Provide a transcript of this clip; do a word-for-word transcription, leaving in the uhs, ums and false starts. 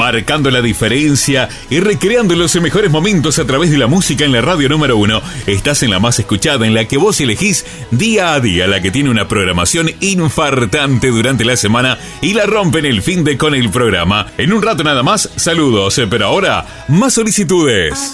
marcando la diferencia y recreando los mejores momentos a través de la música en la radio número uno. Estás en la más escuchada, en la que vos elegís día a día, la que tiene una programación infartante durante la semana y la rompe en el fin de con el programa. En un rato nada más, saludos, pero ahora más solicitudes.